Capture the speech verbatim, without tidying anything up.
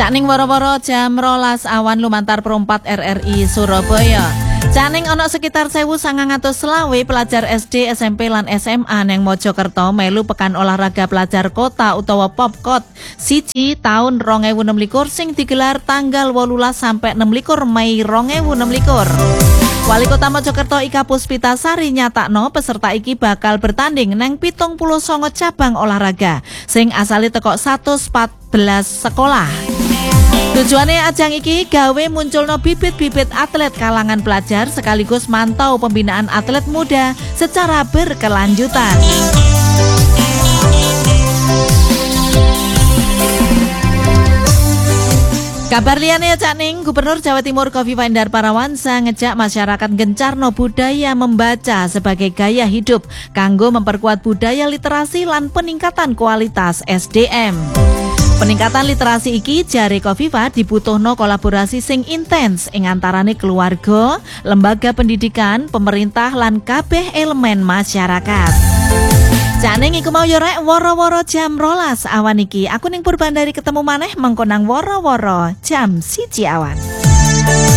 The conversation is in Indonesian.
Cakning woro-woro jam rolas awan lumantar perempat R R I Surabaya. Caning ono sekitar sewu sangang atus selawe pelajar S D, S M P lan S M A neng Mojokerto melu pekan olahraga pelajar kota utawa Popkot siji tahun rong ewu enem likur sing digelar tanggal wolulas sampai enam likur Mei rong ewu enem likur. Wali Kota Mojokerto Ika Puspitasari nyatakno peserta iki bakal bertanding neng pitung puluh songo cabang olahraga sing asali teko seratus empat belas sekolah. Tujuannya ajang iki gawe munculno bibit-bibit atlet kalangan pelajar sekaligus mantau pembinaan atlet muda secara berkelanjutan. Kabar liyane Cakning, Gubernur Jawa Timur Khofifah Indar Parawansa ngejak masyarakat gencarno budaya membaca sebagai gaya hidup kanggo memperkuat budaya literasi lan peningkatan kualitas S D M. Peningkatan literasi iki jare Khofifah dibutuhno kolaborasi sing intens ing antarane keluarga, lembaga pendidikan, pemerintah lan kabeh elemen masyarakat. Cakning iku mau yo rek woro-woro jam rolas awan iki. Aku ning Purbandari ketemu maneh mengko nang woro-woro jam siji awan.